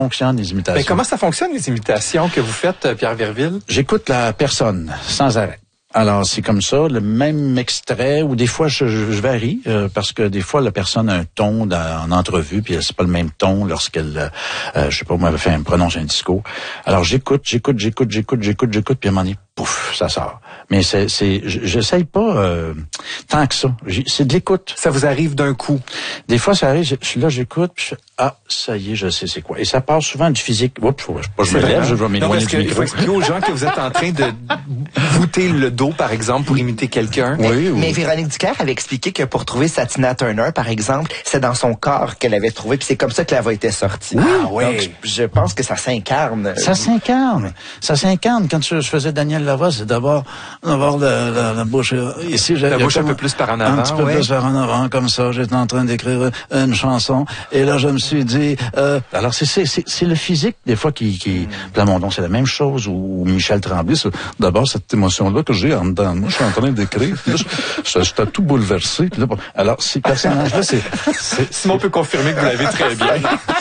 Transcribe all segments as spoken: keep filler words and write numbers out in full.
fonctionne, les imitations. Mais comment ça fonctionne, les imitations que vous faites, Pierre Verville? J'écoute la personne sans arrêt. Alors, c'est comme ça, le même extrait, ou des fois, je, je, je varie, euh, parce que des fois, la personne a un ton dans, en entrevue, puis c'est pas le même ton lorsqu'elle, euh, je sais pas, moi, elle fait, elle prononce un discours. Alors, j'écoute, j'écoute, j'écoute, j'écoute, j'écoute, j'écoute, puis à un moment donné, pouf, ça sort. Mais c'est, c'est, j'essaye pas euh, tant que ça. C'est de l'écoute. Ça vous arrive d'un coup? Des fois, ça arrive, je, je suis là, j'écoute, puis je, ah, ça y est, je sais c'est quoi. Et ça part souvent du physique. Oups, faut, pas, je me lève, je vais m'éloigner du micro. Il faut expliquer aux gens que vous êtes en train de voûter le dos, par exemple, pour imiter quelqu'un. Mais, oui, oui. mais Véronique Dicker avait expliqué que pour trouver sa Tina Turner, par exemple, c'est dans son corps qu'elle avait trouvé, puis c'est comme ça que la voix était sortie. Oui, ah, oui. Donc, je, je pense que ça s'incarne. Ça s'incarne. Ça s'incarne. Quand je, je faisais Daniel Lavoie, c'est d'abord d'avoir la, la, la bouche ici. La bouche un peu plus par en avant. Un petit peu ouais. plus par en avant, comme ça. J'étais en train d'écrire une chanson. Et là, je me suis dit... Euh, alors, c'est, c'est, c'est, c'est le physique, des fois, qui... qui mm. Plamondon, c'est la même chose. Ou Michel Tremblay, c'est d'abord cette émotion-là que j'ai en dedans. Moi, je suis en train d'écrire. Là, je, j'étais tout bouleversé. Puis là, bon, alors, ces personnages-là, c'est... c'est Simon peut confirmer que vous l'avez très bien.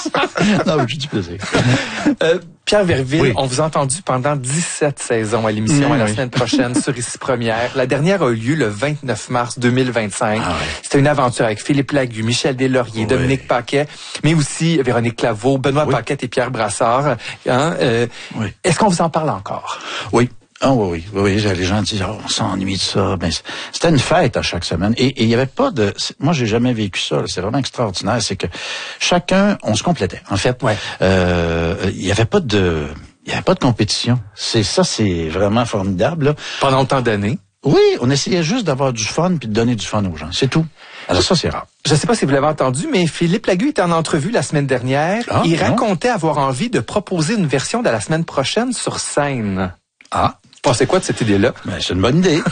Non, j'ai du plaisir. Euh, Pierre Verville, oui. on vous a entendu pendant dix-sept saisons à l'émission mmh, à la oui. semaine prochaine sur Ici Première. La dernière a eu lieu le vingt-neuf mars deux mille vingt-cinq. Ah, oui. C'était une aventure avec Philippe Lagu, Michel Deslauriers, oui. Dominique Paquet, mais aussi Véronique Claveau, Benoît oui. Paquette et Pierre Brassard. Hein, euh, oui. Est-ce qu'on vous en parle encore? Oui. Ah oui, oui, oui, oui, les gens disent, oh, on s'ennuie de ça. Ben, c'était une fête à chaque semaine. Et il y avait pas de... Moi, j'ai jamais vécu ça. Là. C'est vraiment extraordinaire. C'est que chacun, on se complétait. En fait, ouais. euh, il y avait pas de... Il y avait pas de compétition. C'est ça, c'est vraiment formidable. Là. Pendant autant d'années? Oui, on essayait juste d'avoir du fun puis de donner du fun aux gens. C'est tout. Alors ça, c'est rare. Je ne sais pas si vous l'avez entendu, mais Philippe Lagu était en entrevue la semaine dernière. Ah, il non? racontait avoir envie de proposer une version de la semaine prochaine sur scène. Ah. Pensez quoi de cette idée-là? Ben, c'est une bonne idée.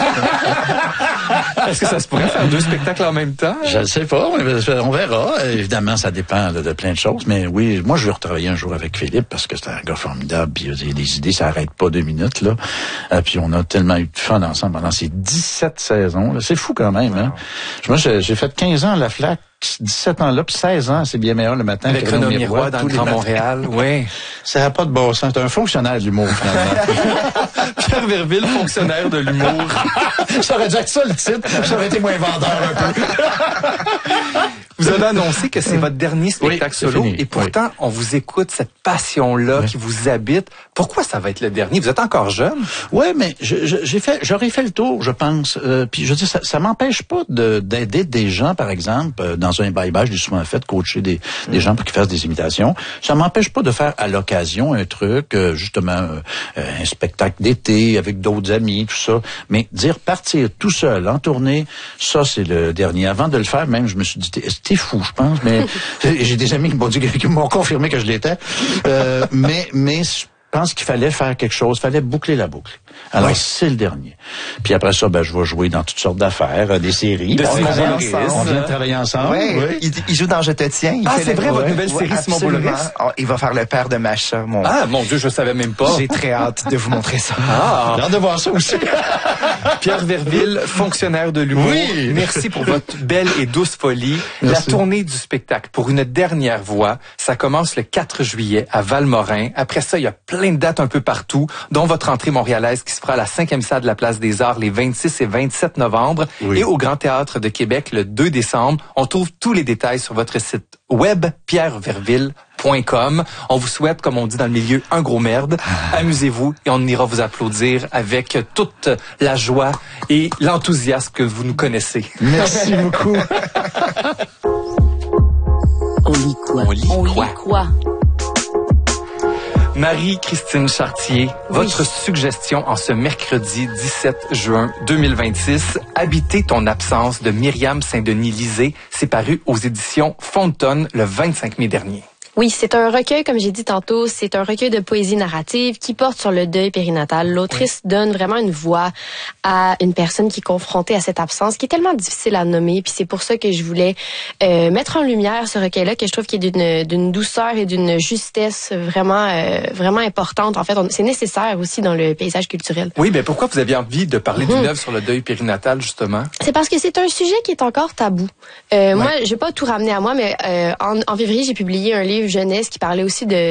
Est-ce que ça se pourrait faire deux spectacles en même temps? Je ne sais pas, on verra. Évidemment, ça dépend de, de plein de choses, mais oui, moi, je veux retravailler un jour avec Philippe parce que c'est un gars formidable, puis il y a des idées, ça n'arrête pas deux minutes, là. Euh, puis on a tellement eu de fun ensemble pendant ces dix-sept saisons, là. C'est fou quand même, hein. Moi, j'ai, j'ai fait quinze ans à la Flac, dix-sept ans là, puis seize ans, c'est bien meilleur le matin. Avec Renaud Miroir dans le Grand Montréal, oui. Ça n'a pas de bon sens. C'est un fonctionnaire de l'humour, finalement. Pierre Verville, fonctionnaire de l'humour. J'aurais dû être ça le titre. J'aurais été moins vendeur un peu. Vous avez annoncé que c'est votre dernier spectacle oui, solo fini. et pourtant, oui. on vous écoute, cette passion-là oui. qui vous habite. Pourquoi ça va être le dernier? Vous êtes encore jeune? Oui, mais je, je, j'ai fait, j'aurais fait le tour, je pense. Euh, puis je dis, ça, ça m'empêche pas de, d'aider des gens, par exemple, euh, dans un bye-bye, je l'ai souvent fait, coacher des, des gens pour qu'ils fassent des imitations. Ça m'empêche pas de faire à l'occasion un truc, euh, justement, euh, un spectacle d'été avec d'autres amis, tout ça. Mais dire partir tout seul en tournée, ça c'est le dernier. Avant de le faire, même, je me suis dit, t'es, t'es fou, je pense. Mais j'ai des amis qui m'ont dit, qui m'ont confirmé que je l'étais. Euh, mais, mais je pense qu'il fallait faire quelque chose, il fallait boucler la boucle. Alors, oui. c'est le dernier. Puis après ça, ben, je vais jouer dans toutes sortes d'affaires, des séries. De Simon Boulris. On vient de travailler ensemble. Oui. oui. Il, il joue dans Je te tiens. Il ah, fait c'est vrai, ouais. votre nouvelle série, ouais, Simon Boulris. Oh, il va faire le père de Macha. Mon... Ah, mon Dieu, je savais même pas. J'ai très hâte de vous montrer ça. Ah. J'ai hâte de voir ça aussi. Pierre Verville, fonctionnaire de l'humour. Oui. Merci pour votre belle et douce folie. Merci. La tournée du spectacle pour une dernière voix, ça commence le quatre juillet à Valmorin. Après ça, il y a plein de dates un peu partout, dont votre entrée montréalaise qui se fera à la cinquième salle de la Place des Arts les vingt-six et vingt-sept novembre oui. et au Grand Théâtre de Québec le deux décembre. On trouve tous les détails sur votre site web pierre verville point com. On vous souhaite, comme on dit dans le milieu, un gros merde. Ah. Amusez-vous et on ira vous applaudir avec toute la joie et l'enthousiasme que vous nous connaissez. Merci beaucoup. On lit quoi? On lit on quoi? Lit quoi? Marie-Christine Chartier, oui. votre suggestion en ce mercredi dix-sept juin deux mille vingt-six, Habiter ton absence de Myriam Saint-Denis-Lisée, c'est paru aux éditions Fontaine le vingt-cinq mai dernier. Oui, c'est un recueil, comme j'ai dit tantôt, c'est un recueil de poésie narrative qui porte sur le deuil périnatal. L'autrice oui. donne vraiment une voix à une personne qui est confrontée à cette absence, qui est tellement difficile à nommer. Puis c'est pour ça que je voulais euh, mettre en lumière ce recueil-là, que je trouve qu'il est d'une, d'une douceur et d'une justesse vraiment, euh, vraiment importante. En fait, on, c'est nécessaire aussi dans le paysage culturel. Oui, mais pourquoi vous aviez envie de parler mmh. d'une œuvre sur le deuil périnatal, justement? C'est parce que c'est un sujet qui est encore tabou. Euh, ouais. Moi, je vais pas tout ramener à moi, mais euh, en, en février, j'ai publié un livre livre jeunesse qui parlait aussi de